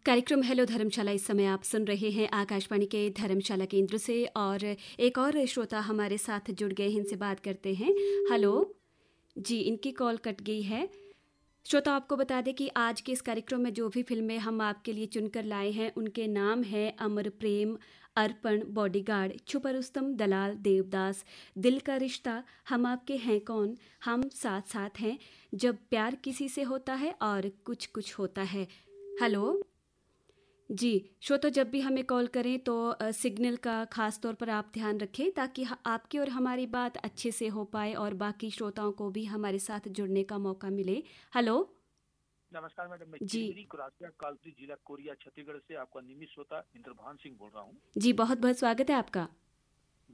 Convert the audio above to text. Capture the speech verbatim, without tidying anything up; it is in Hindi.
कार्यक्रम हेलो धर्मशाला इस समय आप सुन रहे हैं आकाशवाणी के धर्मशाला केंद्र से और एक और श्रोता हमारे साथ जुड़ गए हैं, इनसे बात करते हैं। हेलो जी, इनकी कॉल कट गई है। श्रोता आपको बता दें कि आज के इस कार्यक्रम में जो भी फिल्में हम आपके लिए चुनकर लाए हैं उनके नाम हैं अमर प्रेम, अर्पण, बॉडीगार्ड, छुपा रुस्तम, दलाल, देवदास, दिल का रिश्ता, हम आपके हैं कौन, हम साथ साथ हैं, जब प्यार किसी से होता है और कुछ कुछ होता है। हेलो जी श्रोता, जब भी हमें कॉल करें तो अ, सिग्नल का खास तौर पर आप ध्यान रखें ताकि ह- आपकी और हमारी बात अच्छे से हो पाए और बाकी श्रोताओं को भी हमारे साथ जुड़ने का मौका मिले। हेलो नमस्कार मैडम, मैं जी चिरमिरी कुरासिया कालपी जिला कोरिया छत्तीसगढ़ से आपका नियमित श्रोता इंद्रभान सिंह बोल रहा हूँ। जी, बहुत बहुत स्वागत है आपका।